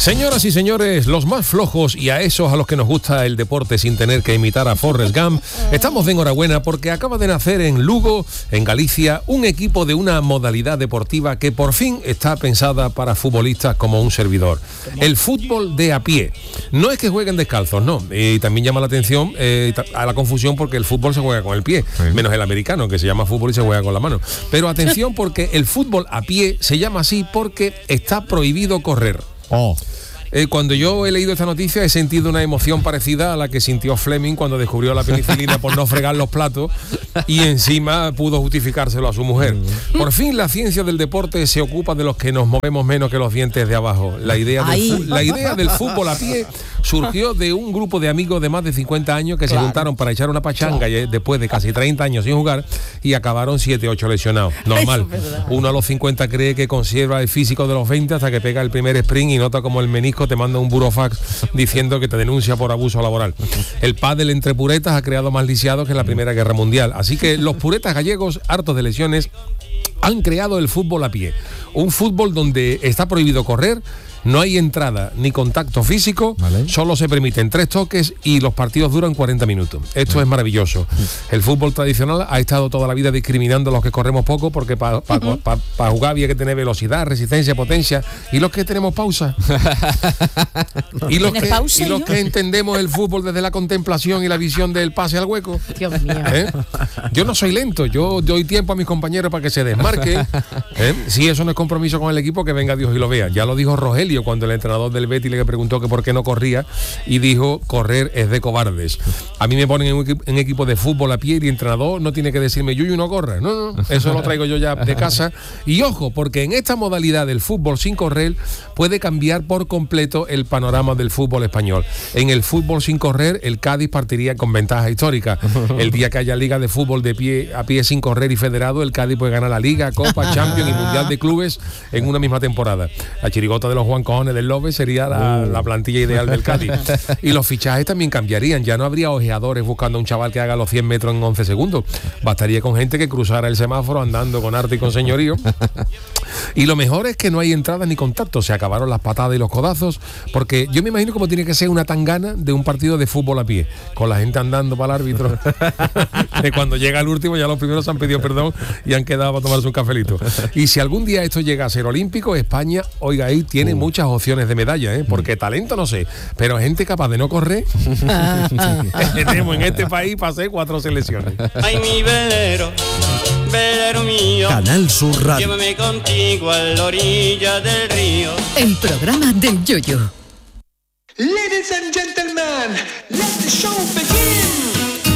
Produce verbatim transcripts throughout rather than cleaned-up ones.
Señoras y señores, los más flojos y a esos a los que nos gusta el deporte sin tener que imitar a Forrest Gump, estamos de enhorabuena porque acaba de nacer en Lugo, en Galicia, un equipo de una modalidad deportiva que por fin está pensada para futbolistas como un servidor. El fútbol de a pie. No es que jueguen descalzos, no. Y también llama la atención eh, a la confusión porque el fútbol se juega con el pie, menos el americano, que se llama fútbol y se juega con la mano. Pero atención porque el fútbol a pie se llama así porque está prohibido correr. Oh. Eh, cuando yo he leído esta noticia he sentido una emoción parecida a la que sintió Fleming cuando descubrió la penicilina por no fregar los platos y encima pudo justificárselo a su mujer. Por fin la ciencia del deporte se ocupa de los que nos movemos menos que los dientes de abajo. La idea del, la idea del fútbol a pie surgió de un grupo de amigos de más de cincuenta años que claro. se juntaron para echar una pachanga claro. después de casi treinta años sin jugar y acabaron siete ocho lesionados. Normal. Uno a los cincuenta cree que conserva el físico de los veinte hasta que pega el primer sprint y nota como el menisco te manda un burofax diciendo que te denuncia por abuso laboral. El pádel entre puretas ha creado más lisiados que en la Primera Guerra Mundial. Así que los puretas gallegos, hartos de lesiones, han creado el fútbol a pie. Un fútbol donde está prohibido correr, no hay entrada ni contacto físico, vale. Solo se permiten tres toques y los partidos duran cuarenta minutos. Esto vale. Es maravilloso. El fútbol tradicional ha estado toda la vida discriminando a los que corremos poco porque para pa, uh-huh. pa, pa jugar había que tener velocidad, resistencia, potencia. ¿Y los que tenemos pausa? ¿Y los, que, pausa, y los que entendemos el fútbol desde la contemplación y la visión del pase al hueco? Dios mío. ¿Eh? Yo no soy lento, yo doy tiempo a mis compañeros para que se desmarquen. ¿Eh? Si eso no es compromiso con el equipo, que venga Dios y lo vea. Ya lo dijo Rogelio cuando el entrenador del Betis le preguntó que por qué no corría y dijo, correr es de cobardes. A mí me ponen en, un, en equipo de fútbol a pie y el entrenador no tiene que decirme, Yuyu, no corra. No, no, eso lo traigo yo ya de casa. Y ojo, porque en esta modalidad del fútbol sin correr puede cambiar por completo el panorama del fútbol español. En el fútbol sin correr, el Cádiz partiría con ventaja histórica. El día que haya liga de fútbol de pie a pie sin correr y federado, el Cádiz puede ganar la Liga, Copa, Champions y Mundial de Clubes en una misma temporada. La chirigota de los Juan Cojones del Lobe sería la, uh. la plantilla ideal del Cádiz. Y los fichajes también cambiarían. Ya no habría ojeadores buscando a un chaval que haga los cien metros en once segundos. Bastaría con gente que cruzara el semáforo andando con arte y con señorío. Y lo mejor es que no hay entrada ni contacto. Se acabaron las patadas y los codazos, porque yo me imagino cómo tiene que ser una tangana de un partido de fútbol a pie, con la gente andando para el árbitro. Que cuando llega el último ya los primeros han pedido perdón y han quedado para tomarse un cafelito. Y si algún día esto llega a ser olímpico, España, oiga, ahí tiene uh. muchas opciones de medalla, ¿eh? Porque talento no sé, pero gente capaz de no correr tenemos en este país para hacer cuatro selecciones. Ay, mi velero, velero mío, Canal Sur Radio. Llévame contigo a la orilla del río. El programa del Yoyo. Ladies and gentlemen, let the show begin.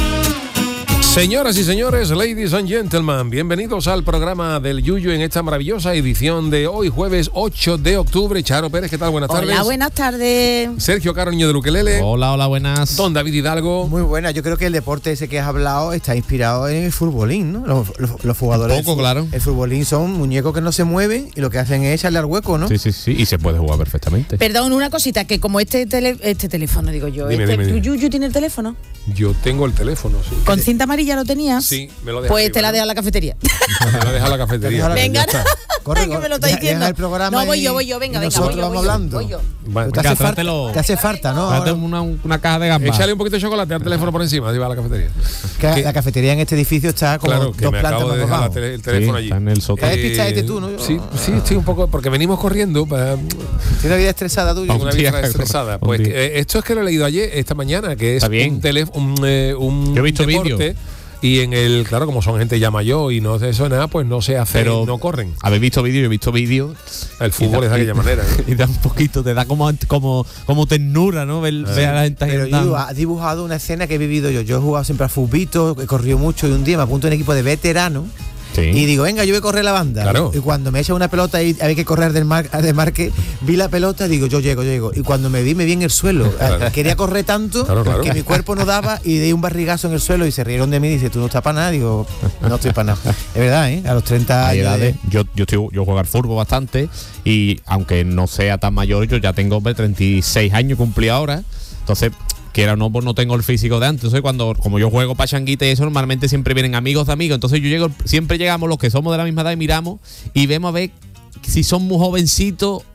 Señoras y señores, ladies and gentlemen, bienvenidos al programa del Yuyu en esta maravillosa edición de hoy, jueves ocho de octubre. Charo Pérez, ¿qué tal? Buenas tardes. Hola, buenas tardes. Sergio Caro, niño de Luquelele. Hola, hola, buenas. Don David Hidalgo. Muy buena, yo creo que el deporte ese que has hablado está inspirado en el futbolín, ¿no? Los, los, los jugadores. Un poco, claro. El futbolín son muñecos que no se mueven y lo que hacen es echarle al hueco, ¿no? Sí, sí, sí, y se puede jugar perfectamente. Perdón, una cosita, que como este tele, este teléfono, digo yo, dime, este, dime, dime. ¿Tu Yuyu tiene el teléfono? Yo tengo el teléfono, sí. ¿Con cinta amarilla lo tenías? Sí, me lo deja. Pues arriba, te la ¿no? deja en la cafetería. Me lo deja en la cafetería. Venga, corre, que me lo está deja, diciendo. deja el programa no, voy yo, voy yo, venga, venga, nosotros voy yo, vamos voy yo, hablando. voy yo. Bueno, te, hace falta, te hace falta, ¿no? Date una, una caja de gambas. Échale un poquito de chocolate al teléfono por encima, así va a la cafetería. Que ¿Qué? La cafetería en este edificio está como claro, que dos me plantas acabo de más dejar abajo. tele, el teléfono sí, allí. está en el sótano. ¿Qué despistaste tú, no? Sí, sí, estoy un poco, porque venimos corriendo. Para, ¿Tienes una vida estresada tuya? Una vida estresada. Pues eh, esto es que lo he leído ayer, esta mañana, que es un teléfono, un, eh, un Yo he visto deporte. vídeos. Y en el, claro, como son gente ya mayor y no hace eso nada, pues no se hace, pero no corren. Habéis visto vídeos, yo he visto vídeos. El fútbol es de aquella manera, ¿eh? Y da un poquito, te da como, como, como ternura, ¿no? Ver, ver a la gente. Pero yo ha dibujado una escena que he vivido yo. Yo he jugado siempre al futbito, he corrido mucho y un día me apunto en equipo de veteranos. Sí. Y digo, venga, yo voy a correr la banda. Claro. Y cuando me echa una pelota y había que correr del, mar, del marque, vi la pelota y digo, yo llego, yo llego. Y cuando me vi, me vi en el suelo. Claro. Quería correr tanto claro, claro. que mi cuerpo no daba y di un barrigazo en el suelo y se rieron de mí y dice, tú no estás para nada. Digo, no estoy para nada. Es verdad, ¿eh? A los treinta años. Edades, yo, yo, estoy, yo juego al fútbol bastante y aunque no sea tan mayor, yo ya tengo treinta y seis años, cumplí ahora. Entonces, quiera o no, pues no tengo el físico de antes. Entonces, cuando, como yo juego pachanguita y eso, normalmente siempre vienen amigos de amigos. Entonces yo llego, siempre llegamos los que somos de la misma edad y miramos y vemos a ver si son muy jovencitos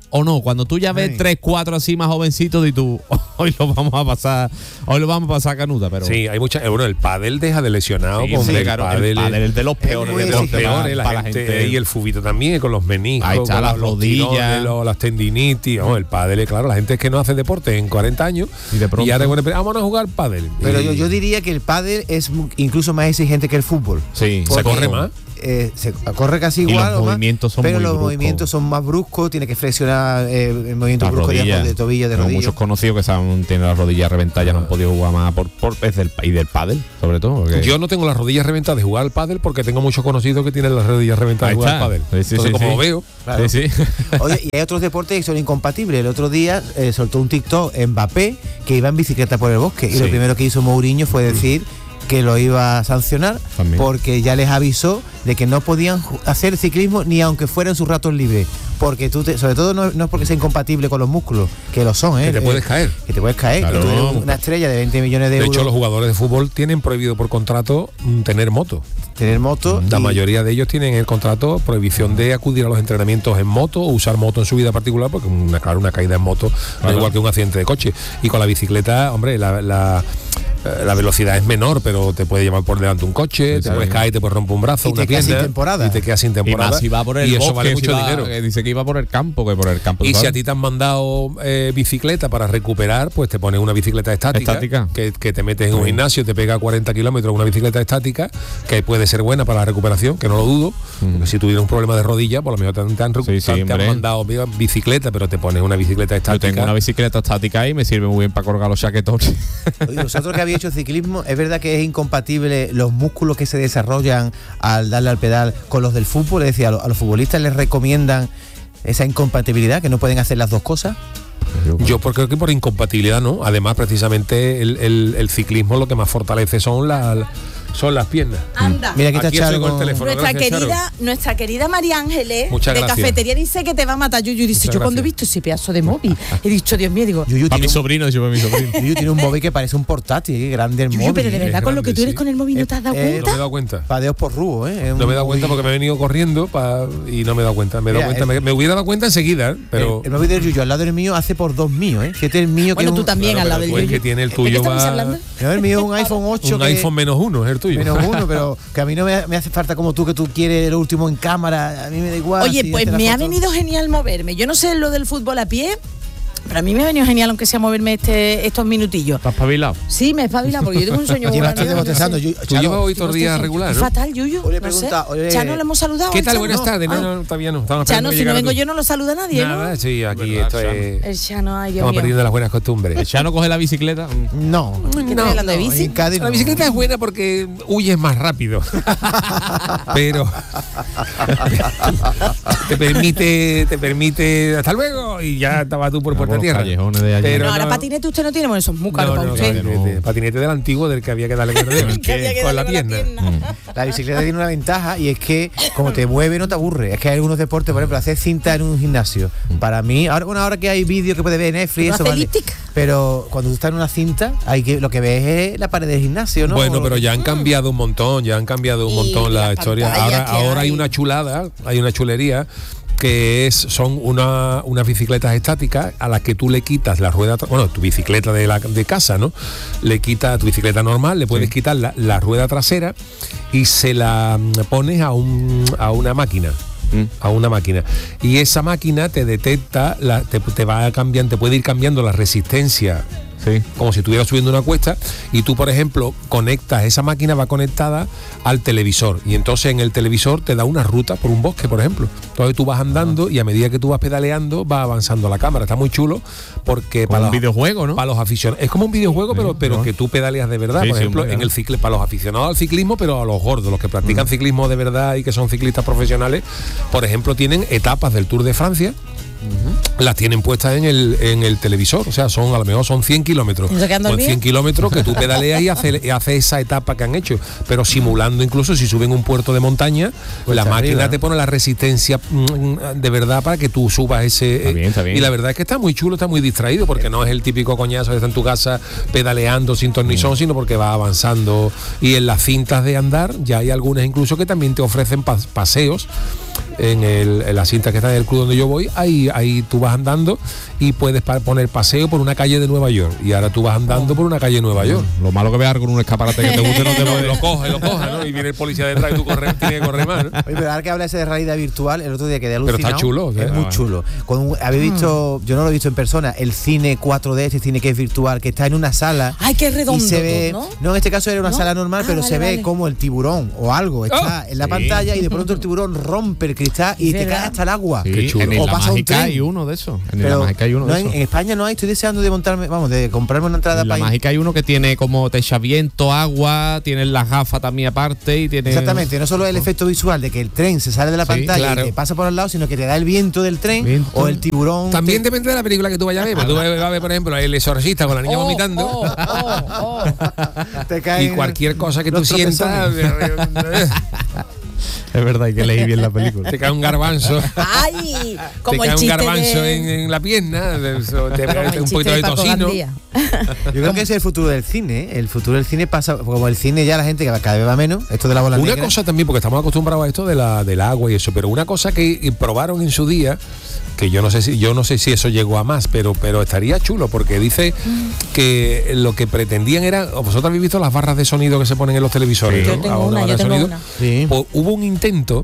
o no, cuando tú ya ves Ay. tres, cuatro así más jovencitos y tú, hoy lo vamos a pasar, hoy lo vamos a pasar canuta, pero Sí, hay mucha. eh, Bueno, el pádel deja de lesionado. Sí, hombre, sí, el claro, pádel el pádel es de los peores, muy de de los los exigente peores, la, para gente, y el fubito también, con los meniscos, Ahí está, con las los rodillas. tirones, los- las tendinitis. No, el pádel, claro, la gente es que no hace deporte en cuarenta años Y de pronto- ahora bueno, vamos a jugar pádel. Pero Y yo, yo diría que el pádel es mu- incluso más exigente que el fútbol. sí, se corre más. Eh, se corre casi Y igual los o más, movimientos son pero muy los bruscos. movimientos son más bruscos, tiene que flexionar eh, el movimiento las brusco de, rodillas. de tobillo, de Tengo rodillo. muchos conocidos que saben, tienen las rodillas reventadas, ya no han podido jugar más por, por es del, y del pádel, sobre todo. porque- Yo no tengo las rodillas reventadas de jugar al pádel porque tengo muchos conocidos que tienen las rodillas reventadas Ahí de jugar al está. pádel. Sí, sí, Entonces, sí, como sí. lo veo, Claro. Sí, sí. Oye, y hay otros deportes que son incompatibles. El otro día eh, soltó un TikTok Mbappé que iba en bicicleta por el bosque y lo Sí. primero que hizo Mourinho fue decir que lo iba a sancionar También. porque ya les avisó de que no podían ju- hacer ciclismo ni aunque fueran sus ratos libres. Porque tú, te- sobre todo no, no es porque sea incompatible con los músculos, que lo son, ¿eh? Que te Eh, puedes caer. Que te puedes caer, Claro. que tú eres una estrella de veinte millones de, de euros, hecho, los jugadores de fútbol tienen prohibido por contrato mm, tener moto. tener moto. La y- mayoría de ellos tienen en el contrato prohibición de acudir a los entrenamientos en moto o usar moto en su vida particular, porque una, claro, una caída en moto no es Claro. igual que un accidente de coche. Y con la bicicleta, hombre, la, la, eh, la velocidad es menor, pero te puede llevar por delante un coche, Sí, te sí. puedes caer, te puedes romper un brazo, Y te una quedas sin pierna, temporada. y te quedas sin Y temporada. más si va por el y eso bosque, vale si mucho va- dinero. que dice que iba por el campo, que por el campo. Y si ¿sabes? a ti te han mandado eh, bicicleta para recuperar, pues te pones una bicicleta estática, Estática. Que, que te metes en un Sí. gimnasio, te pega cuarenta kilómetros una bicicleta estática, que puede ser buena para la recuperación, que no lo dudo, porque si tuvieras un problema de rodilla, por lo menos te, han- te han, recu- Sí, sí, te han hombre. mandado mira, bicicleta, pero te pones una bicicleta Yo estática. tengo una bicicleta estática y me sirve muy bien para colgar los chaquetones. Oye, vosotros que habéis hecho ciclismo, ¿es verdad que es incompatible los músculos que se desarrollan al darle al pedal con los del fútbol? Es decir, a, lo- a los futbolistas les recomiendan esa incompatibilidad, que no pueden hacer las dos cosas. Yo por- creo que por incompatibilidad, ¿no? Además, precisamente el, el- el ciclismo lo que más fortalece son, las son las piernas. Anda. Mira, aquí está Aquí Charo estoy con el con- teléfono. Nuestra Gracias, Charo. querida, nuestra querida María Ángeles Muchas de gracias. cafetería dice que te va a matar Yuyu. Y dice, Muchas yo cuando he gracias. visto ese pedazo de móvil, he dicho, Dios mío, digo, Yuyu Para tiene, mi un, sobrino, dicho para mi sobrino. Yuyu tiene un móvil que parece un portátil, ¿eh? Grande el Yuyu, móvil. pero de verdad es con lo que grande, tú eres sí. con el móvil no te has dado Eh, eh, No me he cuenta. dado cuenta. Padeos por rubo, ¿eh? Es un No me he dado cuenta móvil- porque me he venido corriendo pa- y no me he dado cuenta. Me, he dado Mira, cuenta el- me, me hubiera dado cuenta enseguida, ¿eh? pero el, el móvil del Yuyu al lado del mío hace por dos míos, ¿eh? Fíjate el mío Bueno, que tú es un, también Claro, al lado pero del tú es Yuyu. que tiene el ¿De qué tuyo estamos va- hablando? No, el mío es un iPhone ocho. un que- iPhone menos uno es el tuyo. Menos uno, pero que a mí no me, me hace falta como tú, que tú quieres lo último en cámara. A mí me da igual. Oye, si pues hace la me ha foto. venido genial moverme. Yo no sé lo del fútbol a pie, pero a mí me ha venido genial aunque sea moverme este, estos minutillos. ¿Estás espabilado? Sí, me he espabilado porque yo tengo un sueño muy Llevas grande, tres bostezando. no sé. Yo- Tú Charo, llevas hoy todo el día Estoy regular, ¿no? fatal, Yuyu. Oye, no sé. pregunta, oye, Ya no lo hemos saludado. ¿Qué al tal? Chano. Buenas tardes. No, Ah. no, todavía no. Estamos Chano, esperando que si no llegara vengo tú. yo no lo saluda nadie, Nada, ¿no? sí, aquí Verdad, esto Chano. es... El Chano, ay, Dios Estamos mío. perdiendo las buenas costumbres. ¿El Chano coge la bicicleta? No. ¿Qué estoy hablando de bici? en Cádiz La no. bicicleta es buena porque huyes más rápido. Pero te permite, te permite hasta luego y ya estaba tú por Ah, puerta por los tierra. callejones de allí. Pero No, ahora no- patinete usted no tiene, bueno, eso es muy caro No, para no, usted. patinete, no. patinete del antiguo del que había que darle con, Que había que con la darle pierna. La bicicleta tiene una ventaja y es que como te mueve no te aburre. Es que hay algunos deportes, por ejemplo, hacer cinta en un gimnasio. Para mí, ahora, bueno, ahora que hay vídeos que puedes ver en Netflix, ¿No eso hace vale. elíptica? Pero cuando tú estás en una cinta, hay que lo que ves es la pared del gimnasio, ¿no? Bueno, pero ya han cambiado un montón, ya han cambiado un Y montón la las historia. pantallas Ahora, que ahora hay hay. una chulada, hay una chulería que es son una, unas bicicletas estáticas a las que tú le quitas la rueda, tra- bueno, tu bicicleta de, la, de casa, ¿no? Le quitas tu bicicleta normal, le puedes quitar la, la rueda trasera y se la mm, pones a, un, a una máquina. A una máquina y esa máquina te detecta la, te, te va a cambiar, te puede ir cambiando la resistencia Sí. como si estuvieras subiendo una cuesta y tú, por ejemplo, conectas, esa máquina va conectada al televisor y entonces en el televisor te da una ruta por un bosque, por ejemplo. Entonces tú vas andando y a medida que tú vas pedaleando va avanzando la cámara. Está muy chulo porque Como para un los, videojuego, ¿no? para los aficionados es como un videojuego, Sí, pero, pero igual. que tú pedaleas de verdad. Sí, por sí, ejemplo, hombre, en claro. el cicle, para los aficionados al ciclismo, pero a los gordos, los que practican ciclismo de verdad y que son ciclistas profesionales, por ejemplo, tienen etapas del Tour de Francia. Las tienen puestas en el, en el televisor, o sea, son a lo mejor son cien kilómetros. ¿Y eso que anda Pues bien? cien kilómetros que tú pedaleas y haces y hace esa etapa que han hecho, pero simulando incluso si suben un puerto de montaña, Pues la está máquina arriba. te pone la resistencia mm, de verdad para que tú subas ese. Está bien, está bien. Y la verdad es que está muy chulo, está muy distraído, porque no es el típico coñazo que está en tu casa pedaleando sin tornizón, Mm. sino porque va avanzando. Y en las cintas de andar ya hay algunas incluso que también te ofrecen pas- paseos. En, el, en la cinta que está en el club donde yo voy hay ahí, ahí tú vas andando y puedes pa- poner paseo por una calle de Nueva York. Y ahora tú vas andando por una calle de Nueva York. Lo malo que veas con un escaparate que te guste no te lo Lo coge, lo coge, ¿no? Y viene el policía detrás y tú corres, tienes que correr más, ¿no? Oye, pero ahora que habla ese de realidad virtual, el otro día quedé alucinado. Pero está chulo, Es ¿eh? muy Ah, chulo. Con un- ¿Habéis visto, yo no lo he visto en persona, el cine cuatro D, ese cine que es virtual, que está en una sala? Ay, qué redondo, y se ve, ¿no? no, en este caso era una ¿No? sala normal, Ah, pero vale, se ve vale. como el tiburón o algo está Oh, en la sí. pantalla y de pronto el tiburón rompe el cristal y Es te verdad. cae hasta el agua. Sí, Qué chulo. en O Isla pasa un Mágica tren. hay uno de esos. En Isla Pero Mágica hay uno no, de en, esos. en España no hay, estoy deseando de montarme, vamos, de comprarme una entrada En la para ir. Mágica hay uno que tiene como te echa viento, agua, tiene las gafas también aparte y tiene... Exactamente, no solo el efecto visual de que el tren se sale de la Sí, pantalla claro. y te pasa por al lado, sino que te da el viento del tren Viento. o el tiburón. También te- depende de la película que tú vayas a ver. Porque tú vas a ver, por ejemplo, El Exorcista con la niña Oh, vomitando. oh, oh, oh. te caen Y cualquier cosa que tú los sientas, Es verdad, hay que leer bien la película. te cae un garbanzo. Ay, Te como cae el un chiste garbanzo de... en, en la pierna, de eso, te como el mete un chiste poquito de Paco tocino. Gandía. Yo creo que ese es el futuro del cine. ¿eh? El futuro del cine pasa, como el cine ya la gente cada vez va menos, esto de la bola Una negra. cosa también, porque estamos acostumbrados a esto de la, del agua y eso, pero una cosa que probaron en su día, que yo no sé si yo no sé si eso llegó a más, pero pero estaría chulo, porque dice que lo que pretendían era, vosotros habéis visto las barras de sonido que se ponen en los televisores, Sí. ¿no? Yo tengo Ah, una, barra yo de tengo sonido. una. Sí. Pues hubo un intento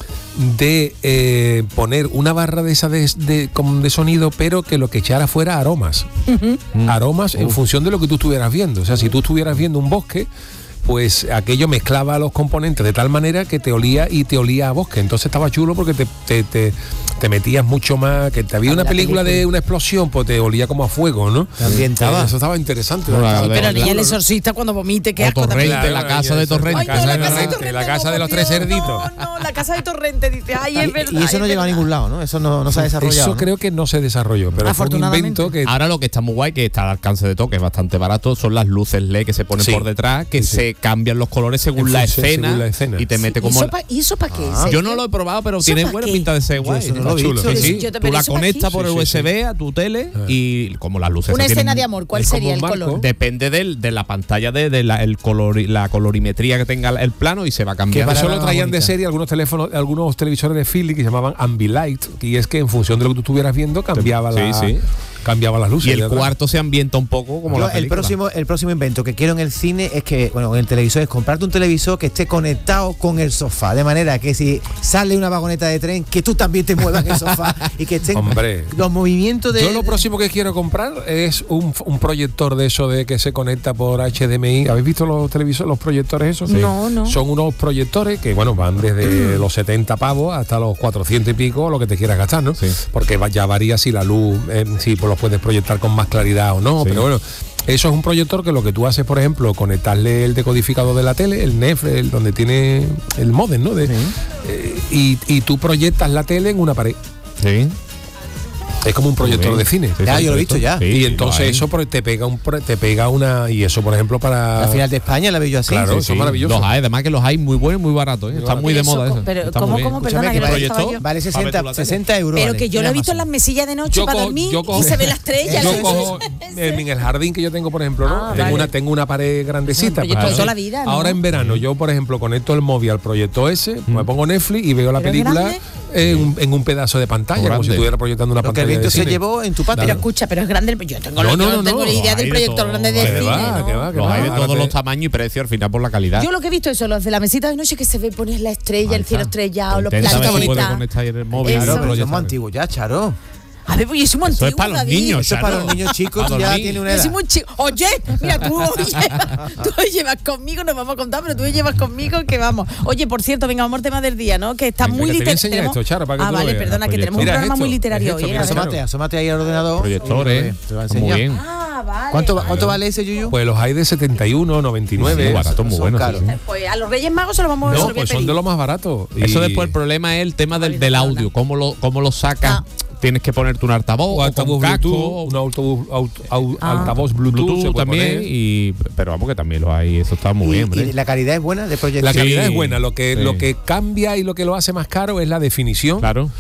de eh, poner una barra de esa de, de, como de sonido, pero que lo que echara fuera aromas. Aromas en función de lo que tú estuvieras viendo. O sea, si tú estuvieras viendo un bosque, pues aquello mezclaba los componentes de tal manera que te olía y te olía a bosque. Entonces estaba chulo porque te, te, te, te metías mucho más, que te había una La película, película. de una explosión, pues te olía como a fuego, ¿no? Te ambientaba. Eh, Eso estaba interesante. Bueno, Estaba la- Pero la- ni el chulo, ¿no? exorcista cuando vomite, qué O asco también. Torrente, la casa de Torrente. Ay, no, Casa la de casa de Torrente, Torrente. la casa de los no, tres Dios, cerditos. No, no, la casa de Torrente dice, ay, es verdad. Y eso no es llega a verdad. ningún lado, ¿no? Eso no, no se ha desarrollado. Eso ¿no? creo que no se desarrolló, pero fue un Afortunadamente. invento que Ahora lo que está muy guay, que está al alcance de toque, es bastante barato, son las luces L E D que se ponen Sí. por detrás, que Sí, sí. se cambian los colores según, En la, función- escena, según la escena. y te mete ¿Y como... eso pa- ¿Y eso para qué? Ah. ¿En Yo serio? no lo he probado, pero ¿Eso tiene pa' buena qué? pinta de ser Yo guay. eso no Está lo he chulo. visto. Sí, sí. Yo te- Tú pero la eso pa' conectas qué? por el Sí, U sí, S B a tu tele y como las luces Una esas escena tienen- de amor, ¿cuál es como sería un el marco. color? Depende del- de la pantalla, de, de la, el colori- la colorimetría que tenga el plano y se va que cambiando. eso para lo la traían de bonita. serie algunos teléfonos, algunos televisores de Philips que se llamaban Ambilight, y es que en función de lo que tú estuvieras viendo cambiaba Sí, la sí. cambiaba las luces. Y el ¿verdad? cuarto se ambienta un poco como Yo, la el película. próximo el próximo invento que quiero en el cine es que, bueno, en el televisor es comprarte un televisor que esté conectado con el sofá, de manera que si sale una vagoneta de tren, que tú también te muevas en el sofá y que estén Hombre. los movimientos de... Yo lo próximo que quiero comprar es un, un proyector de eso de que se conecta por H D M I. ¿Habéis visto los televisores, los proyectores esos? No, no. Son unos proyectores que, bueno, van desde los setenta pavos hasta los cuatrocientos y pico, lo que te quieras gastar, ¿no? Sí. Porque va- ya varía si la luz, eh, si pues los puedes proyectar con más claridad o no, Sí. pero bueno. Eso es un proyector que lo que tú haces, por ejemplo, conectarle el decodificador de la tele, el N E F, el, donde tiene el módem, ¿no? De- eh, y, y tú proyectas la tele en una pared. Sí. Es como un proyector Muy bien. de cine. Sí, Ya, sí, yo lo he esto- visto ya. sí, Y sí, entonces lo hay. eso pro- te pega un pro- te pega una y eso por ejemplo para La final de España la veo yo así. Claro, Sí, eso sí. es maravilloso. Los hay, además que los hay muy buenos y muy baratos. ¿eh? Está muy de Eso, moda co- eso. pero Está ¿cómo, muy bien. cómo? Perdona, Escúchame, que que no proyector estaba yo. Vale Para ver sesenta, tú la tele. sesenta euros. Pero vale, que yo en lo he visto en Amazon. las mesillas de noche Yo para cojo- dormir yo cojo- y se ve la estrella. yo ¿no? cojo en, en el jardín que yo tengo, por ejemplo, ¿no? Ah, tengo vale. una tengo una pared grandecita. Un proyector para- de toda la vida, ¿no? Ahora en verano yo, por ejemplo, conecto el móvil al proyector ese, me pongo Netflix y veo la ¿Pero es película grande? en un, en un pedazo de pantalla, como Grande. si estuviera proyectando una Lo que el pantalla de viento se cine. llevó en tu patio. Pero escucha, pero es grande. el- Yo tengo, No, yo no, no no, tengo no, ni idea hay del de proyector todo, grande de hay de cine. va, ¿no? que va, que Los va. hay de Ahora todos te- los tamaños y precios al final por la calidad. Yo lo que he visto es eso, los de la mesita de noche que se ve poner la estrella, Ahí el cielo está. estrellado, los Intenta ver si puedes planetas. conectar el móvil. Eso. Claro, pero Eso. somos antiguos ya, Charo. A ver, pues yo soy muy Eso es antiguo, para los David. niños, Eso es para Charo. los niños chicos, A tú ya dormir. tienes una Yo edad. soy muy chico. Oye, mira, tú, llevas, tú llevas conmigo, nos vamos a contar, pero tú llevas conmigo que vamos. Oye, por cierto, venga, vamos al tema del día, ¿no? Que está Venga, muy que te voy a literario. enseñar esto, Charo, para que Ah, tú lo vale, veas. perdona, que tenemos un Mira, programa esto, muy literario es esto, hoy. mira, ¿eh? Charo. Asómate, asómate ahí al ordenador. Proyectores. Te va a Está muy enseñar. bien. Ah, vale. ¿Cuánto, va- ¿Cuánto vale ese, Yuyu? Pues los hay de setenta y uno, noventa y nueve. Muy barato, muy son bueno. sí, caros. sí. Pues a los Reyes Magos se los vamos a No, resolver. pues son de lo más barato. Eso Y- después el problema es el tema del, del audio, cómo lo, cómo lo sacas. Ah. Tienes que ponerte un altavoz o o altavoz con casco, Bluetooth, un autobús, aut- au- Ah. altavoz Bluetooth, Bluetooth se puede también. poner. Y, pero vamos que también lo hay, eso está muy Y- bien, hombre. y la calidad es buena de proyección. La Sí, calidad es buena, lo que, sí. lo que cambia y lo que lo hace más caro es la definición, Claro.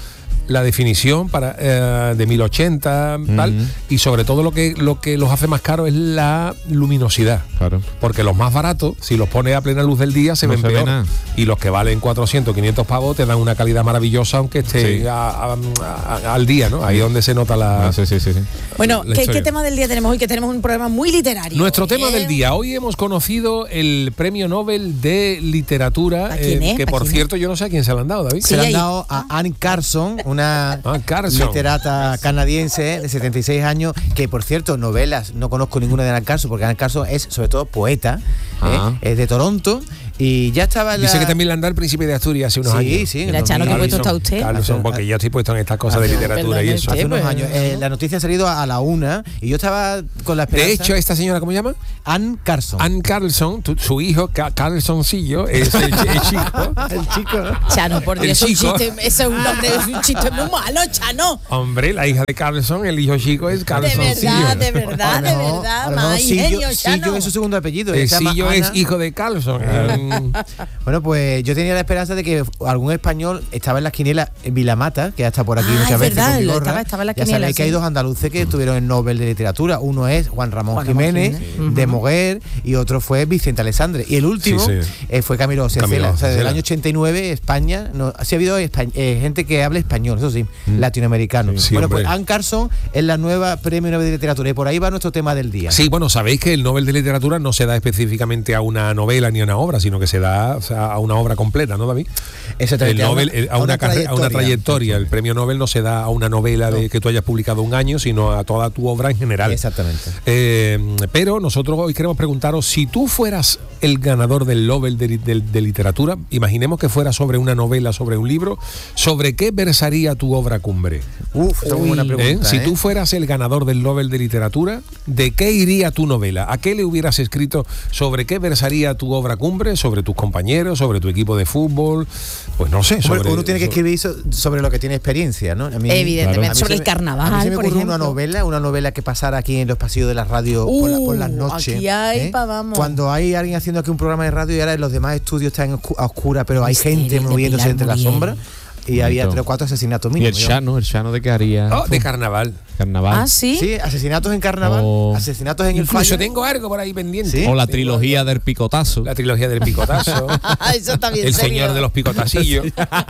la definición para eh, de mil ochenta, tal, Ujú. y sobre todo lo que lo que los hace más caros es la luminosidad. Claro. Porque los más baratos, si los pones a plena luz del día, se No ven se ve peor. nada. Y los que valen cuatrocientos, quinientos pavos te dan una calidad maravillosa, aunque esté Sí. a- a- a- al día, ¿no? Ahí es donde se nota la... Ah, sí, sí, sí, sí. Bueno, la ¿qué, historia. ¿qué tema del día tenemos hoy? Que tenemos un programa muy literario. Nuestro hoy, tema ¿eh? del día. Hoy hemos conocido el Premio Nobel de Literatura, ¿A quién es? que ¿A por quién cierto yo no sé a quién se lo han dado, David. Sí, Se le han ahí. dado a Anne Carson, una Ah, Carson. literata canadiense de setenta y seis años, que por cierto, novelas, no conozco ninguna de Anne Carson, porque Anne Carson es sobre todo poeta, Ah. ¿eh? Es de Toronto, y ya estaba en la... Dice que también le han dado el Príncipe de Asturias hace unos Sí, años. sí. en Mira, el Chano, ¿qué dos mil. puesto está usted? Carlson, porque yo estoy puesto en estas cosas de Hace- literatura y perdón, eso. Hace unos pues, años. Eh, la noticia ha salido a la una y yo estaba con la esperanza... De hecho, esta señora, ¿cómo se llama? Anne Carson. Ann Carlson, tu- su hijo, Ca- Carlsoncillo, es el, el chico. el chico. Chano, por El Dios, es un chico. chiste, ese es un nombre, es un chiste muy malo, Chano. Hombre, la hija de Carlson, el hijo chico es De Carlsoncillo. verdad, de verdad, A lo de mejor- verdad, a lo más mejor Sillo- ingenio, Sillo Chano. es su segundo apellido. ella El se llama Sillo es Ana. hijo de Carlson. Eh, Bueno, pues yo tenía la esperanza de que algún español estaba en las quinielas, en Vilamata, que ya está por aquí Ah, muchas es veces. verdad, con Vigorra. estaba- estaba en las ya quinielas, sabéis que hay sí. dos andaluces que tuvieron el Nobel de Literatura. Uno es Juan Ramón Juan Ramón Jiménez, Jiménez. de Moguer, y otro fue Vicente Alessandre. Y el último Sí, sí. eh, fue Camilo Cecela. Camilo O sea, del Cecela. año ochenta y nueve, España. No, sí ha habido espa- eh, gente que habla español, eso sí, latinoamericano. Sí, bueno, hombre. pues Anne Carson es la nueva Premio Nobel de Literatura. Y por ahí va nuestro tema del día. Sí, bueno, sabéis que el Nobel de Literatura no se da específicamente a una novela ni a una obra, sino que se da, o sea, a una obra completa, ¿no, David? Exactamente, El a una- Nobel, eh, a, a una una carre- a una trayectoria. trayectoria. El premio Nobel no se da a una novela de que tú hayas publicado un año, sino a toda tu obra en general. Exactamente. Eh, pero nosotros hoy queremos preguntaros, si tú fueras el ganador del Nobel de, de- de Literatura, imaginemos que fuera sobre una novela, sobre un libro, ¿sobre qué versaría tu obra cumbre? Uf, esa es una buena Uy. ¿Eh? pregunta. Si ¿eh? tú fueras el ganador del Nobel de Literatura, ¿de qué iría tu novela? ¿A qué le hubieras escrito? ¿Sobre qué versaría tu obra cumbre? ¿Sobre tus compañeros? ¿Sobre tu equipo de fútbol? Pues no sé. Hombre, Sobre, uno tiene que sobre- escribir so- sobre lo que tiene experiencia, ¿no? A mí- Evidentemente, a mí sobre se el me- carnaval, A mí se me por ocurrió una ejemplo. novela, una novela que pasara aquí en los pasillos de la radio por, la- por las Uh, noches. aquí hay ¿eh? pa' vamos. Cuando hay alguien haciendo aquí un programa de radio y ahora los demás estudios están oscu- a oscuras, pero hay Misterio gente de moviéndose Pilar entre las Muriel. sombras. Y había Bonito. tres o cuatro asesinatos Y mínimos. el ¿no? Chano, el Chano de qué haría Oh, de carnaval. carnaval. Ah, sí. Sí, asesinatos en carnaval, O- asesinatos en el Incluso fallo. tengo algo por ahí pendiente. Sí. O la trilogía del picotazo. La trilogía del picotazo. Eso está bien El serio. señor de los picotasillos.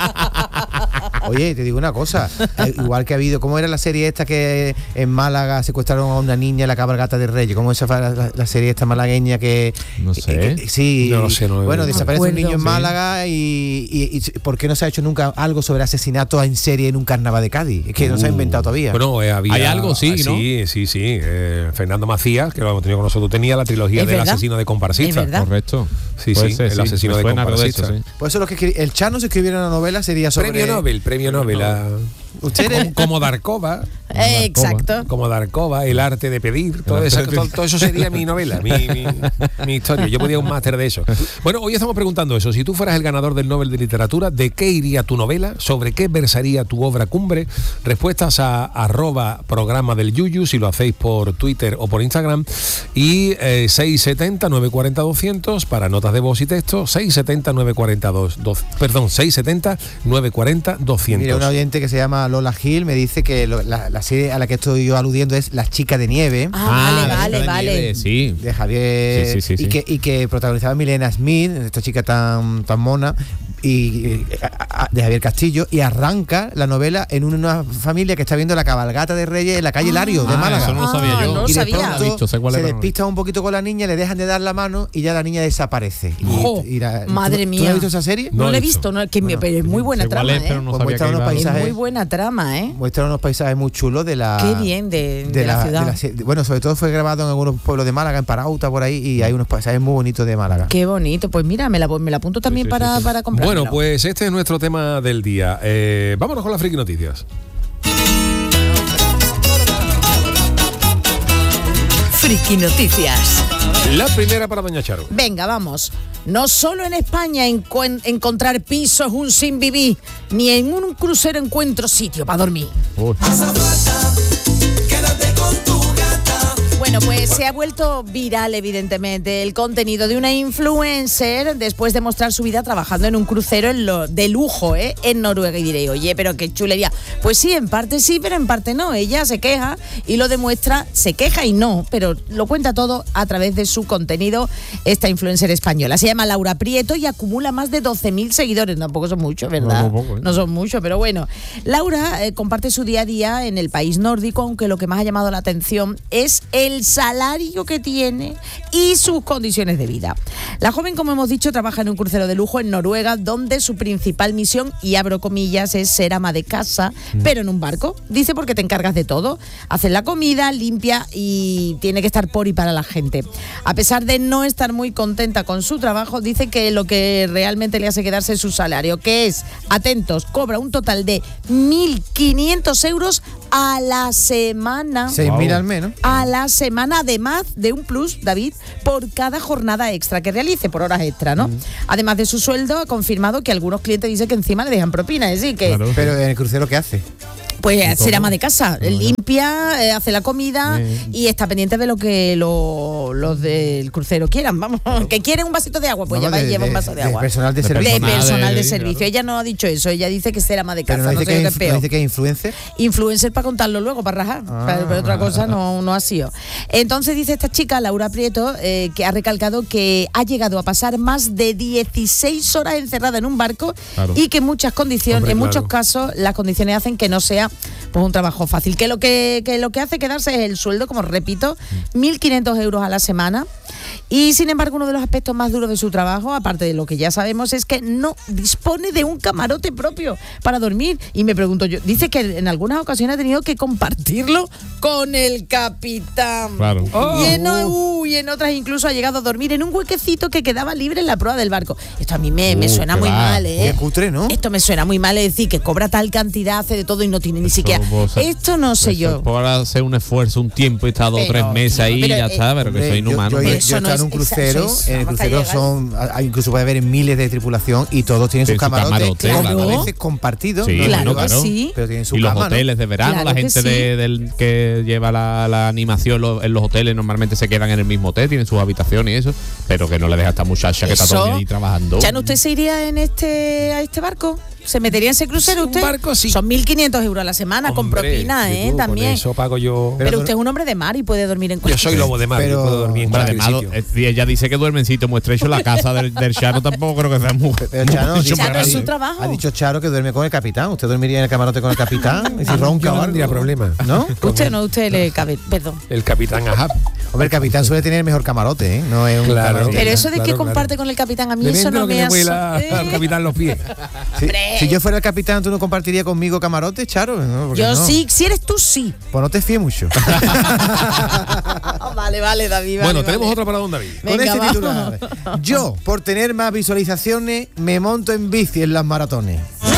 Oye, te digo una cosa, eh, igual que ha habido, ¿cómo era la serie esta que en Málaga secuestraron a una niña en la cabalgata de Reyes? ¿Cómo esa fue la, la- la serie esta malagueña que... No que- sé. que- sí, No lo sé, no- bueno, no desaparece un recuerdo. niño en Sí. Málaga y, y- y ¿por qué no se ha hecho nunca algo sobre asesinatos en serie en un carnaval de Cádiz? Es que no se ha inventado todavía. Bueno, eh, había, Hay algo, sí, ah, ¿no? Sí, sí, sí. Eh, Fernando Macías, que lo hemos tenido con nosotros, tenía la trilogía ¿Es del verdad? asesino de comparsista. ¿Es verdad? Correcto. Sí, Puede sí, ser, el asesino me de suena algo de comparsista. eso, sí. Por eso los que escri- el Chano si escribiera una novela sería sobre... Premio Nobel, premio Nobel. a- Usted como, eres- como Darkova, Eh, exacto. como Darkova, el arte de pedir, todo, esa- todo, todo eso sería mi novela, mi, mi- mi historia. Yo podía un máster de eso. Bueno, hoy estamos preguntando eso. Si tú fueras el ganador del Nobel de Literatura, ¿de qué iría tu novela? ¿Sobre qué versaría tu obra cumbre? Respuestas a arroba programa del Yuyu, si lo hacéis por Twitter o por Instagram. Y eh, seis setenta, nueve cuarenta, doscientos para notas de voz y texto. seis setenta, nueve cuarenta, dos, dos, perdón, seis setenta, nueve cuarenta, doscientos. Mira, un oyente que se llama Lola Gil me dice que lo- la, la serie a la que estoy yo aludiendo es Las chicas de nieve. Ah, la vale, chica de vale, vale. nieve, sí. De Javier Sí, sí, sí, y, sí. Que, y que protagonizaba Milena Smith, esta chica tan, tan mona, y, eh, a- a- de Javier Castillo, y arranca la novela en una familia que está viendo la cabalgata de Reyes en la calle Lario de Ah, Málaga. eso no lo sabía Ah, yo. no lo y de sabía. pronto La he visto, sé cuál se es, pero no. despista un poquito con la niña, le dejan de dar la mano y ya la niña desaparece. Y- ¡Jo! y la- Madre ¿tú- mía. ¿Tú no has visto esa serie? No, No lo he he visto. visto, no, que me- pero es muy buena sé cuál trama, es, pero ¿eh? no Pues sabía muestra que unos iba- Es paisajes. muy buena trama, ¿eh? Muestra unos paisajes muy chulos de la... Qué bien, de, de la, ciudad. de la se- bueno, sobre todo fue grabado en algunos pueblos de Málaga, en Parauta, por ahí, y hay unos paisajes muy bonitos de Málaga. Qué bonito. Pues mira, me la, me la apunto también sí, para, sí, sí. para comprármelo. Bueno, pues este es nuestro tema del día. Eh, vámonos con las friki noticias. Friki Noticias. La primera para Doña Charo. Venga, vamos. No solo en España encuen- encontrar piso es un sin vivir, ni en un crucero encuentro sitio para dormir. Uy. Bueno, pues Se ha vuelto viral, evidentemente, el contenido de una influencer después de mostrar su vida trabajando en un crucero en lo, de lujo, ¿eh? En Noruega. Y diré, oye, pero qué chulería. Pues sí, en parte sí, pero en parte no. Ella se queja y lo demuestra, se queja y no, pero lo cuenta todo a través de su contenido, esta influencer española. Se llama Laura Prieto y acumula más de doce mil seguidores. Tampoco son muchos, ¿verdad? No, no, poco, ¿eh? No son muchos, pero bueno. Laura eh, comparte su día a día en el país nórdico, aunque lo que más ha llamado la atención es el salario que tiene y sus condiciones de vida. La joven, como hemos dicho, trabaja en un crucero de lujo en Noruega, donde su principal misión, y abro comillas, es ser ama de casa, mm. pero en un barco. Dice porque te encargas de todo. Haces la comida, limpia y tiene que estar por y para la gente. A pesar de no estar muy contenta con su trabajo, dice que lo que realmente le hace quedarse es su salario, que es, atentos, cobra un total de mil quinientos euros a la semana. seis mil wow. al menos. A la semana, además de un plus, David, por cada jornada extra que realice, por horas extra, ¿no? Mm. Además de su sueldo, ha confirmado que algunos clientes dicen que encima le dejan propina, es decir, que... Claro. Pero en el crucero, ¿qué hace? Pues ser ama de casa, no, limpia, eh, hace la comida eh. y está pendiente de lo que lo, los del crucero quieran, vamos, claro. que quieren un vasito de agua, pues vamos, ya de, lleva de, un vaso de, de agua. Personal de, de servicio. De personal de servicio. Claro. Ella no ha dicho eso, ella dice que ser ama de casa, Pero no, no dice sé que qué es es peor. ¿No dice que es influencer? Influencer para contarlo luego, para rajar, ah. pero, pero otra cosa no, no ha sido. Entonces dice esta chica, Laura Prieto, eh, que ha recalcado que ha llegado a pasar más de dieciséis horas encerrada en un barco claro. y que en muchas condiciones, Hombre, en claro. muchos casos, las condiciones hacen que no sea pues un trabajo fácil, que lo que, que lo que hace quedarse es el sueldo, como repito, mil quinientos euros a la semana. Y sin embargo, uno de los aspectos más duros de su trabajo, aparte de lo que ya sabemos, es que no dispone de un camarote propio para dormir. Y me pregunto yo, dice que en algunas ocasiones ha tenido que compartirlo con el capitán. Claro. Oh. Y, en, uh, y en otras incluso ha llegado a dormir en un huequecito que quedaba libre en la proa del barco. Esto a mí me, me uh, suena muy va. mal, ¿eh? Qué cutre, ¿no? Esto me suena muy mal, es decir, que cobra tal cantidad, hace de todo y no tiene ni Eso siquiera... ser, Esto no sé yo. Por hacer un esfuerzo, un tiempo y estar dos o tres meses ahí y ya eh, está, pero que soy inhumano. Yo, yo, yo, Eso yo no he estado es- en un crucero, eso es- en el vamos a crucero llegar. son, hay- incluso puede haber miles de tripulación y todos tienen sus Tienen su camarotes, camarote, claro, claro. a veces compartidos, Sí, no Claro bueno, que claro. sí. pero tienen su Y los cama, ¿no? hoteles de verano, Claro la que gente sí. de- del que lleva la, la animación lo- en los hoteles normalmente se quedan en el mismo hotel, tienen sus habitaciones y eso, pero que no le deja a esta muchacha que está todo el día ahí trabajando. ¿Ya no usted se iría en este a este barco? ¿Se metería en ese crucero Un usted? barco, sí. Son mil quinientos euros a la semana con Hombre, propina, que ¿eh? tú, con También. eso pago yo. Pero, Pero- usted es un hombre de mar y puede dormir en Yo cualquier soy lobo de mar, Pero- yo puedo dormir en Hombre, cualquier además, sitio. eh, si ella dice que duerme en sitio muy estrecho, la casa del, del Chano tampoco creo que sea muy. Pero Chano, mucho dice- más Chano es grande. su trabajo. Ha dicho Charo que duerme con el capitán. ¿Usted dormiría en el camarote con el capitán? Y si ronca Yo o no algo. tendría problema. ¿No? Usted no, usted le cabe, perdón. El capitán Ahab. Hombre, el capitán suele tener el mejor camarote, ¿eh? No es un Claro. camarote. Pero eso de claro, que claro. comparte con el capitán, a mí eso Depende de no lo que me le hace. huela al capitán los pies. Si, Hombre. si yo fuera el capitán, ¿tú no compartirías conmigo camarote, Charo? No, porque Yo no. sí, si eres tú, sí. Pues no te fíes mucho. vale, vale, David. Vale, Bueno, tenemos vale. otra para don David. Con Venga, este vamos. titular. Yo, por tener más visualizaciones, me monto en bici en las maratones.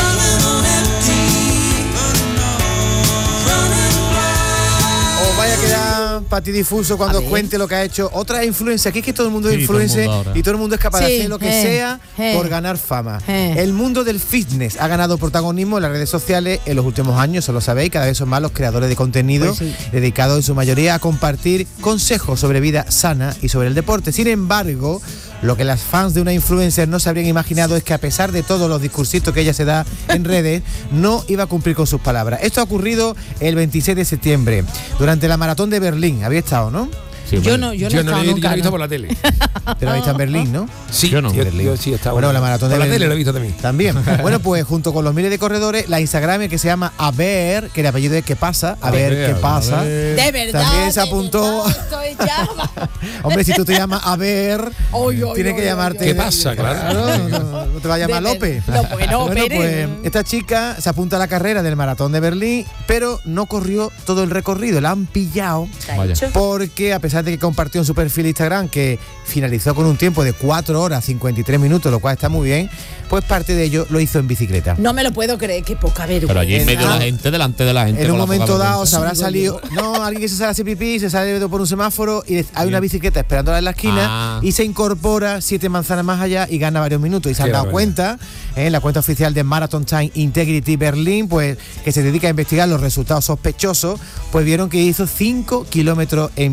Os vaya a quedar patidifuso cuando A os ver. cuente lo que ha hecho otra influencia. Aquí es que todo el mundo es Sí, todo el influencer mundo ahora. y todo el mundo es capaz de Sí, hacer lo que eh, sea eh. por ganar fama. Eh. El mundo del fitness ha ganado protagonismo en las redes sociales en los últimos años, eso lo sabéis, cada vez son más los creadores de contenido Pues sí. dedicados en su mayoría a compartir consejos sobre vida sana y sobre el deporte. Sin embargo, lo que las fans de una influencer no se habrían imaginado es que a pesar de todos los discursitos que ella se da en redes, no iba a cumplir con sus palabras. Esto ha ocurrido el veintiséis de septiembre, durante la maratón de Berlín. Había estado, ¿no? Sí, Yo hombre. no, yo no Yo he no lo estado he, yo lo nunca. he visto ¿no? por la tele. Pero ahí está en Berlín, ¿no? Sí, Yo no. Yo, yo sí he estado. Bueno, la maratón de Por la Berlín. tele lo he visto también. También. Bueno, pues junto con los miles de corredores, la Instagramer que se llama A ver, que el apellido es ¿qué pasa? A, A ver, ver, qué a pasa. ver. De verdad. También se de apuntó- verdad, esto es ya- Hombre, si tú te llamas A ver, Oy, oy, tiene oy, que oy, llamarte. oy. ¿Qué pasa? Claro. No, no, no te va a llamar De ver- López. No, pues no, Bueno, Pérez. pues esta chica se apunta a la carrera del maratón de Berlín, pero no corrió todo el recorrido. La han pillado ¿Qué ha Vaya. hecho? porque, a pesar de que compartió en su perfil de Instagram que finalizó con un tiempo de cuatro horas cincuenta y tres minutos, lo cual está muy bien, pues parte de ello lo hizo en bicicleta. No me lo puedo creer, qué poca vergüenza. Pero allí en En- medio de ah, la gente, delante de la gente. En un con la momento poca dado se habrá Eso salido, digo no, alguien que se sale a hacer pipí, se sale por un semáforo y hay una bicicleta esperándola en la esquina Ah. y se incorpora siete manzanas más allá y gana varios minutos. Y se han Qué dado barbaridad. cuenta, en la cuenta oficial de Marathon Time Integrity Berlin, pues que se dedica a investigar los resultados sospechosos, pues vieron que hizo cinco kilómetros en bicicleta. Madre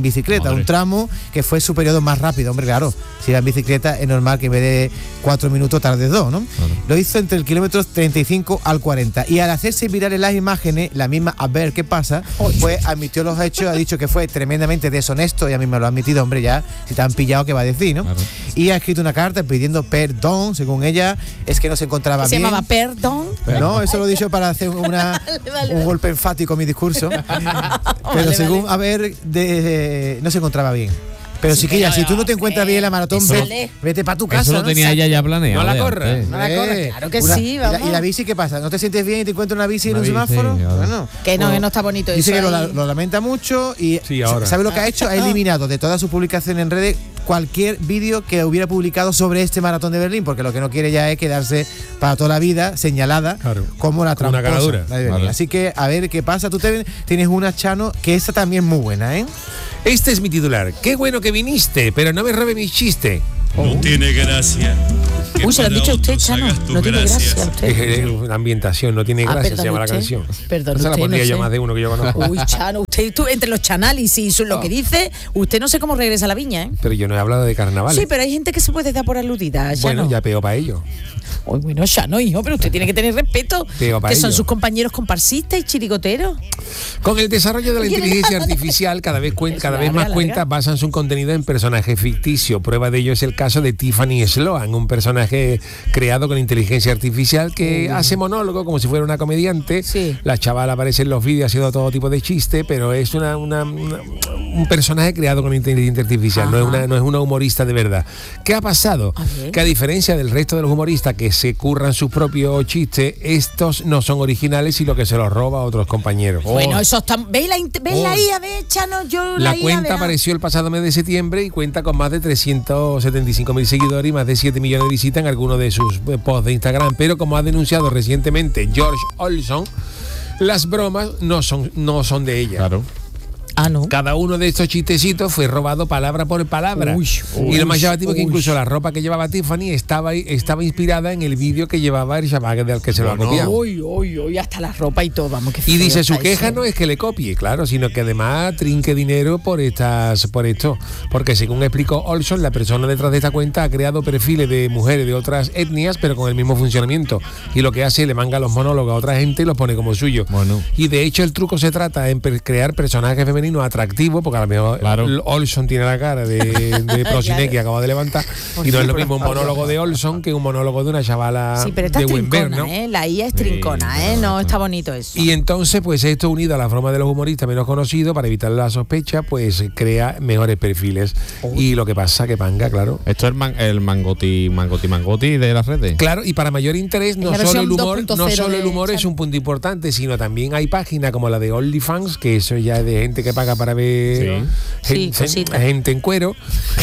sea, un tramo que fue su periodo más rápido. Hombre, claro, si va en bicicleta es normal que en vez de cuatro minutos tarde dos, ¿no? Claro. Lo hizo entre el kilómetro treinta y cinco al cuarenta. Y al hacerse virales las imágenes, la misma A Ver Qué Pasa, pues admitió los hechos, ha dicho que fue tremendamente deshonesto, y a mí me lo ha admitido, hombre, ya, si te han pillado, ¿qué va a decir, no? Claro. Y ha escrito una carta pidiendo perdón, según ella, es que no se encontraba ¿Se bien. ¿Se llamaba perdón? No, eso lo he dicho para hacer una, vale, vale. un golpe enfático a mi discurso. Pero vale, según vale. A Ver, de, de, no se encontraba bien. Pero sí, Chiquilla, si tú no te encuentras bien en la maratón, vete, vete para tu casa. Eso lo ¿no? tenía ella ya planeado. No la corras. No la corras, claro que una, sí, vamos. ¿Y la, ¿Y la bici qué pasa? ¿No te sientes bien y te encuentras una bici una en un bici, semáforo? Claro. Bueno, que no, bueno, que no está bonito dice eso. Dice que ahí. lo, lo lamenta mucho y sí, ahora. ¿sabe lo que ha hecho? Ha eliminado de todas sus publicaciones en redes cualquier vídeo que hubiera publicado sobre este maratón de Berlín, porque lo que no quiere ya es quedarse para toda la vida señalada claro. como la tramposa. Una caradura. Vale. Así que a ver qué pasa. Tú te, tienes una, Chano, que esta también es muy buena, ¿eh? Este es mi titular. Qué bueno que viniste, pero no me robe mis chistes. No oh. tiene gracia. Uy, se lo ha dicho usted, Chano. No tiene gracia. Usted. Es una ambientación, no tiene gracia, ah, se llama usted. La canción. Perdón, no se la pondría no yo sé. más de uno que yo conozco. Uy, Chano, usted tú, entre los chanálisis y lo oh. que dice, usted no sé cómo regresa a la viña, ¿eh? Pero yo no he hablado de carnaval. Sí, pero hay gente que se puede dar por aludida, Chano. Bueno, ya pego para ello. Uy, bueno, Chano, hijo, pero usted tiene que tener respeto. Que son ello. sus compañeros comparsistas y chirigoteros. Con el desarrollo de la inteligencia artificial, cada vez, cuen, cada vez más larga. cuentas basan su contenido en personajes ficticios. Prueba de ello es el caso de Tiffany Sloan, un personaje creado con inteligencia artificial que uh. hace monólogo como si fuera una comediante. Sí. La chavala aparece en los vídeos haciendo todo tipo de chiste, pero es una, una, una un personaje creado con inteligencia artificial, no es, una, no es una humorista de verdad. ¿Qué ha pasado? A que a diferencia del resto de los humoristas que se curran sus propios chistes, estos no son originales y lo que se los roba a otros compañeros. Bueno, eso está... ¿Ves la, ves oh. la I A, ves, Chano? Yo la la cuenta I A, apareció el pasado mes de septiembre y cuenta con más de trescientos setenta y cinco mil seguidores y más de siete millones de visitas en algunos de sus posts de Instagram. Pero como ha denunciado recientemente George Olson, las bromas no son, no son de ella. Claro. Ah, no. Cada uno de estos chistecitos fue robado palabra por palabra. Uy, uy, y lo más llamativo es que incluso la ropa que llevaba Tiffany estaba, estaba inspirada en el vídeo que llevaba el chaval del que se lo ha copiado. Uy, uy, uy, hasta la ropa y todo, vamos, que y dice, su queja eso. No es que le copie, claro, sino que además trinque dinero por estas, por esto. Porque según explicó Olson, la persona detrás de esta cuenta ha creado perfiles de mujeres de otras etnias, pero con el mismo funcionamiento. Y lo que hace, le manga los monólogos a otra gente y los pone como suyo. Bueno. Y de hecho el truco se trata en crear personajes femeninos atractivo, porque a lo mejor claro. Olson tiene la cara de, de Prosinek que acaba de levantar, pues y no sí, es lo mismo un monólogo de Olson que un monólogo de una chavala sí, pero esta de es Wimber, trincona, ¿no? ¿eh? La I A es trincona, sí, ¿eh? No está bonito eso. Y entonces, pues esto unido a la forma de los humoristas menos conocidos, para evitar la sospecha, pues crea mejores perfiles. Oh. Y lo que pasa que panga, claro. Esto es el, man, el mangoti, mangoti, mangoti de las redes. Claro, y para mayor interés, no solo el humor, no solo el humor es un punto importante, sino también hay páginas como la de OnlyFans, que eso ya es de gente que paga para ver sí. gente, sí, gente en cuero,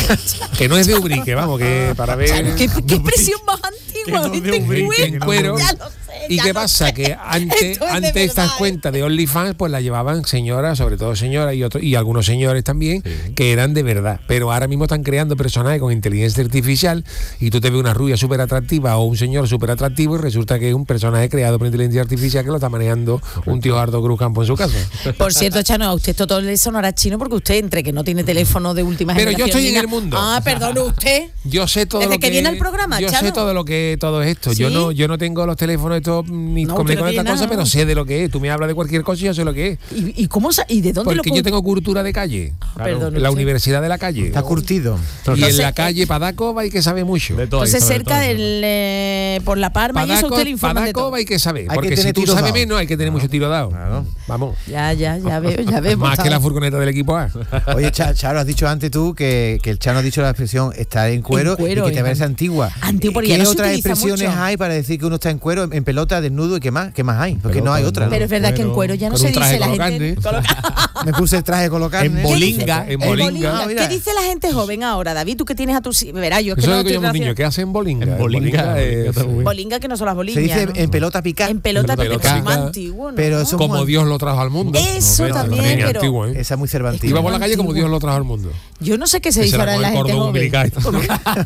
que no es de Ubrique, vamos, que para ver... Claro, ¿qué, qué expresión más antigua? No gente en cuero. En cuero. ¿Y qué pasa? Sé. Que antes, antes estas cuentas de OnlyFans pues las llevaban señoras, sobre todo señoras y otros y algunos señores también, sí. que eran de verdad. Pero ahora mismo están creando personajes con inteligencia artificial y tú te ves una rubia súper atractiva o un señor súper atractivo y resulta que es un personaje creado por inteligencia artificial que lo está manejando un tío Ardo Cruz Campo en su casa. Por cierto, Chano, a usted todo le sonará chino porque usted entre que no tiene teléfono de última Pero generación. Pero yo estoy en el mundo. Ah, perdón, usted. Yo sé todo Desde lo que, que viene al programa, Yo Chano. sé todo lo que todo esto. ¿Sí? Yo no yo no tengo los teléfonos estos ni no, con, no con esta cosa, pero sé de lo que es. Tú me hablas de cualquier cosa y yo sé lo que es. ¿Y, y cómo y de dónde Porque lo yo tengo cultura de calle. Ah, claro, perdón, en la usted. Universidad de la Calle. Está curtido. Y Entonces, en la calle Padaco hay que saber mucho. De todo, Entonces de cerca todo, del eh, por la Parma Padaco, y eso usted le informa de todo. Padaco hay que saber, hay porque que si tú tiro sabes dado. menos hay que tener mucho tiro dado. Claro. Vamos. Ya, ya, ya veo, ya veo. Más que la furgoneta del equipo A. Oye, Charo, has dicho antes tú que, que el Chano ha dicho la expresión estar en cuero, en cuero y que te parece antigua. Antiguo, ¿Qué ya no otras se utiliza expresiones mucho. hay para decir que uno está en cuero, en, en pelota, desnudo y qué más? ¿Qué más hay? Porque Pelota, no hay otra. ¿no? Pero es verdad que en cuero ya no con se un traje dice la con gente. Me puse el traje con los carnes. En bolinga. En En bolinga. bolinga. Ah, mira. ¿Qué dice la gente joven ahora, David? Tú que tienes a tus... Verá, yo es que Eso no es lo que estoy llamo un niño. relacion- ¿Qué hacen bolinga? En bolinga. es- Bolinga que no son las Se bolingas. dice ¿no? en pelota picar. En pelota, En pero pelota es más picar. antiguo, ¿no? Pero eso- Como Dios lo trajo al mundo. Eso No, también, es pero- antiguo, ¿eh? Esa es muy cervantina. Iba por la calle como antiguo. Dios lo trajo al mundo. Yo no sé qué se Que dice se la ahora en con la el gente cordón joven.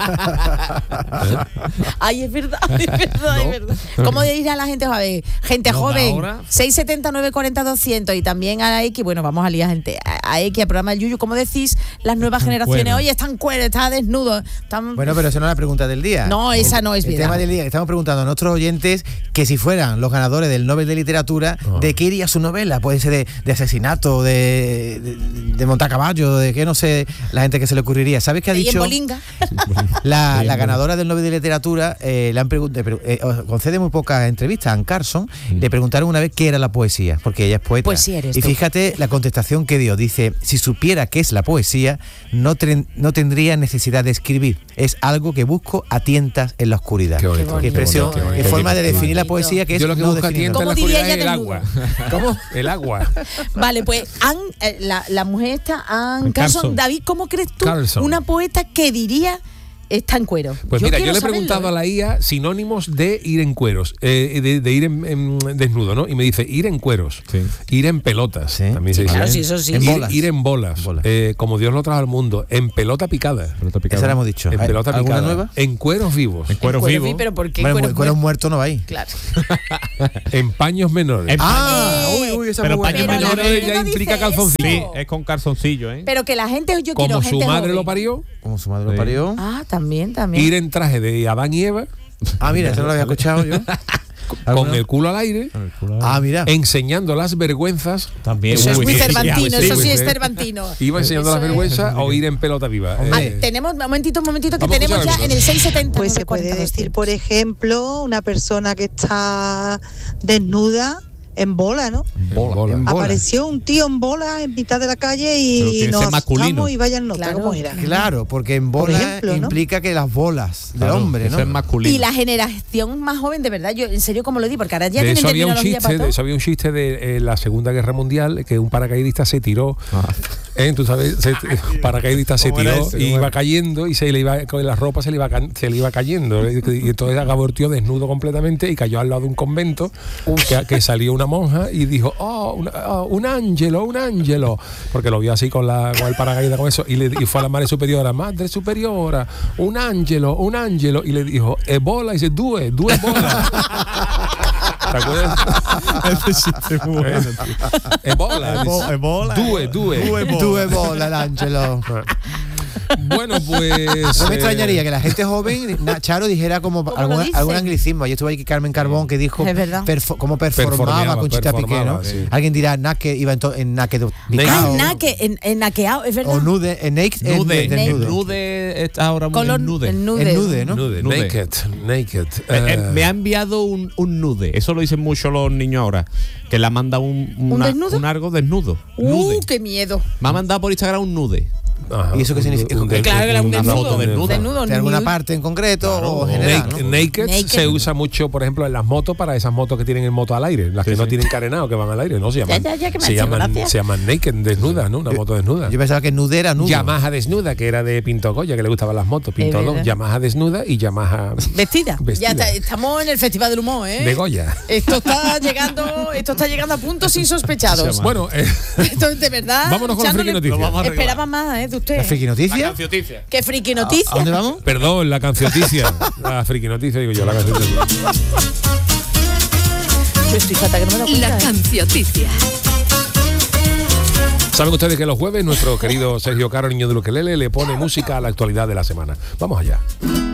umbilical. Ay, es verdad, es verdad, es verdad. ¿Cómo dirá la gente joven? Gente No, joven, ahora. seis setenta nueve cuarenta doscientos y también a la X, bueno, vamos a liar gente, a, a X, al programa del Yuyu, Yuyu, ¿cómo decís las nuevas Están generaciones? cuero. Oye, está en cuero, está desnudo. Están... Bueno, pero esa no es la pregunta del día. No, esa no es El verdad. tema del día que estamos preguntando a nuestros oyentes que si fueran los ganadores del Nobel de Literatura, Ah. ¿de qué iría su novela? Puede ser de, de asesinato, de, de, de montar caballo, de qué no sé, la gente que se le ocurriría. ¿Sabes qué ha Y en dicho? Bolinga. La, la ganadora del Nobel de Literatura eh, le han preguntado, eh, concede muy pocas entrevistas a Anne Carson, le preguntaron una vez qué era la poesía, porque ella es poeta. Poesía eres y tú. fíjate la contestación que dio. Dice, si supiera qué es la poesía, no, tren- no tendría necesidad de escribir. Es algo que busco a tientas en la oscuridad. Qué bonito, Qué expresión, qué bonito. es forma de Qué definir la bonito. poesía que es Yo lo que no busco a definirla. tienta en la ¿Cómo diría oscuridad es ella el desnuda? agua. ¿Cómo? El agua. Vale, pues Ann, eh, la, la mujer está, Ann Carson. Carson. David, ¿cómo crees tú Carson. una poeta que diría está en cuero? Pues mira, yo quiero le he saberlo, preguntado ¿eh? a la I A sinónimos de ir en cueros, eh, de, de ir en, en desnudo, ¿no? Y me dice ir en cueros, Sí. ir en pelotas, Sí. también se Sí, dice. claro, sí, eso sí. En Ir, bolas. ir en bolas, Bolas. eh, como Dios lo trajo al mundo, en pelota picada, Pelota picada. Esa la hemos dicho. en ¿Hay pelota ¿Alguna picada, nueva? en cueros vivos, En cueros Cuero, vivos. pero ¿por qué Bueno, cuero, cuero muerto? muerto no va ahí. Claro. en paños menores. En- Ah, Eh, uy, uy, esa pero es muy buena. paños Pero la menores gente ya no implica dice calzoncillo. Sí, eso. es con calzoncillo, ¿eh? Pero que la gente, yo quiero Como su gente madre joven. lo parió, Como su madre lo Sí. parió. Ah, también, también. ir en traje de Adán y Eva, Ah, mira, eso no lo había escuchado yo. con ¿Alguna? el culo al aire, Ah, mira. enseñando las vergüenzas. También. Eso es Uy, muy sí, cervantino, sí, eso sí sí. es cervantino. Iba enseñando Eso las es. vergüenzas o ir en pelota viva. Ah, Eh, tenemos, un momentito, un momentito, que Vamos a tenemos escuchar ya algo. en el seiscientos setenta. Pues se puede decir, por ejemplo, una persona que está desnuda en bola, ¿no? bola. En bola. Apareció un tío en bola en mitad de la calle Pero y tiene que nos ser masculino. asustamos y vayan nota, Claro. ¿cómo era? Claro, porque en Por bola ejemplo, ¿no? implica que las bolas del Claro, hombre, eso ¿no? es masculino. Y la generación más joven, de verdad, yo en serio como lo di, porque ahora ya De tienen eso había un terminología chiste, para de todo. eso había un chiste de eh, la Segunda Guerra Mundial, que un paracaidista se tiró, ¿eh? Tú sabes, se, paracaidista se ¿Cómo era tiró ese? y ¿Cómo iba era? cayendo y se le iba con la ropa se le iba ca- se le iba cayendo y, y entonces acabó el tío desnudo completamente y cayó al lado de un convento que, que salió una monja y dijo, oh, una- oh, un ángelo, un ángelo, porque lo vio así con la con el paracaídas con eso y le y fue a la madre superiora, madre superiora, un ángelo, un ángelo y le dijo, ebola, y dice, due, due bola. ¿Te acuerdas? Ese chiste es muy bueno, tío. Ebola. Ebo- dice, ebola. Due, due. Due bola. Tú es bola, el Ángelo. Bueno, pues. No me eh, extrañaría que la gente joven, na- Charo, dijera como ¿Cómo algún, lo dice? algún anglicismo. Ayer estuvo ahí Carmen Carbón que dijo Es verdad. perfo- cómo performaba Performeaba, Conchita Piqué, ¿no? performaba, sí. Alguien dirá naque, iba en, to- en naque de Ah, picao, en naque, en, en naqueado, es verdad. o nude, en naked, en- Nude. en desnudo. Nude está ahora muy Color- en nude. el nude. En nude, ¿no? Nude, Nude. naked, naked. Eh, eh, eh, me ha enviado un, un nude. Eso lo dicen mucho los niños ahora. Que le ha mandado un, una- desnudo? un algo desnudo. Uh, Nude. qué miedo. Me ha mandado por Instagram un nude. ajá, ¿Y eso qué un- significa? un- Claro, que era un una desnudo. foto desnuda. Desnudo, ¿De alguna nude. parte en concreto o Naked, general? ¿no? naked Naked. se usa mucho, por ejemplo, en las motos para esas motos que tienen el moto al aire, las que Sí, no sí. tienen carenado, que van al aire, ¿no? Se llaman, ya, ya, que me se ha hecho llaman, gracia. se llaman naked, desnuda, ¿no? Una moto desnuda. Yo pensaba que nude era nudo. Yamaha desnuda, que era de Pinto Goya, que le gustaban las motos. Pinto Es dos, verdad. Yamaha desnuda y Yamaha Vestida. Vestida. Ya está- estamos en el Festival del Humor, ¿eh? de Goya. Esto está llegando, esto está llegando a puntos insospechados. Bueno, eh, Esto es de verdad. vámonos con la echándole- friki noticia. Lo vamos a arreglar. Esperaba más, ¿eh? De usted. ¿La friki noticia? Qué friki noticia. ¿A dónde vamos? Perdón, la cancioticia. La friki noticia, digo yo, la cancioticia. Yo estoy fatal que no me lo La cuenta, ¿eh? cancioticia. Saben ustedes que los jueves nuestro querido Sergio Caro, niño de Ukelele, le pone música a la actualidad de la semana. Vamos allá.